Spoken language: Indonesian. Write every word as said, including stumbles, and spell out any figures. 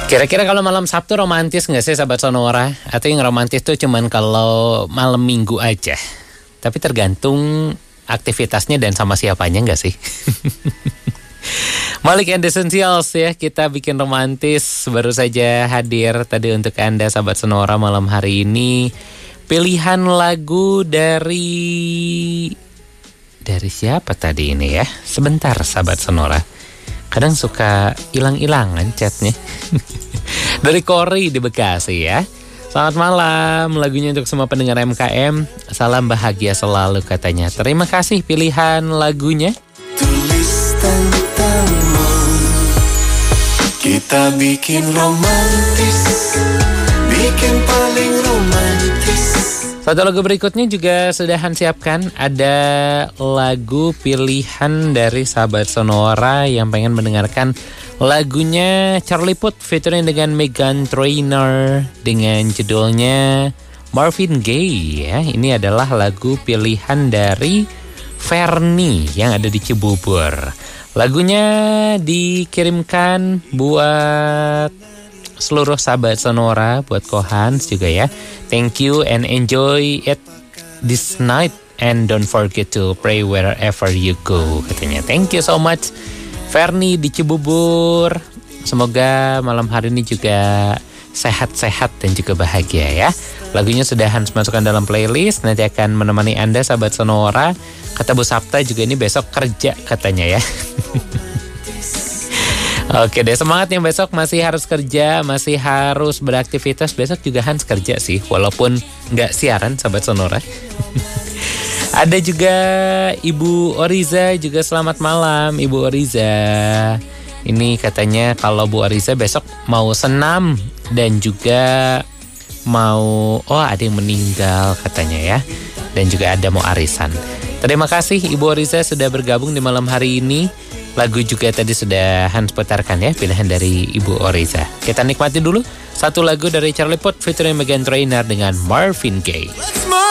Kira-kira kalau malam Sabtu romantis nggak sih sahabat Sonora? Atau yang romantis tuh cuman kalau malam Minggu aja? Tapi tergantung aktivitasnya dan sama siapanya nggak sih? Malik and Essentials ya, kita bikin romantis baru saja hadir tadi untuk Anda sahabat Sonora malam hari ini. Pilihan lagu dari dari siapa tadi ini ya? Sebentar sahabat Sonora. Kadang suka hilang-hilangan chatnya. Dari Kori di Bekasi ya. Selamat malam, lagunya untuk semua pendengar M K M. Salam bahagia selalu katanya. Terima kasih pilihan lagunya. Tulis tentangmu, kita bikin romantis, bikin paling romantis. Satu lagu berikutnya juga sudah Han siapkan. Ada lagu pilihan dari sahabat Sonora yang pengen mendengarkan lagunya Charlie Puth featuring dengan Meghan Trainor dengan judulnya Marvin Gaye ya. Ini adalah lagu pilihan dari Fernie yang ada di Cibubur. Lagunya dikirimkan buat seluruh sahabat Sonora, buat Kohans juga ya. Thank you and enjoy it this night and don't forget to pray wherever you go katanya. Thank you so much Fernie di Cibubur. Semoga malam hari ini juga sehat-sehat dan juga bahagia ya. Lagunya sudah Hans masukkan dalam playlist, nanti akan menemani Anda sahabat Sonora. Kata Bu Sapta juga ini besok kerja katanya ya. Oke deh, semangat yang besok masih harus kerja, masih harus beraktivitas. Besok juga Hans kerja sih, walaupun nggak siaran sahabat Sonora. Ada juga Ibu Oriza juga selamat malam Ibu Oriza. Ini katanya kalau Bu Oriza besok mau senam dan juga mau, oh ada yang meninggal katanya ya. Dan juga ada mau arisan. Terima kasih Ibu Oriza sudah bergabung di malam hari ini. Lagu juga tadi sudah Hans putarkan ya, pilihan dari Ibu Oriza. Kita nikmati dulu satu lagu dari Charlie Puth featuring Meghan Trainor dengan Marvin Gaye.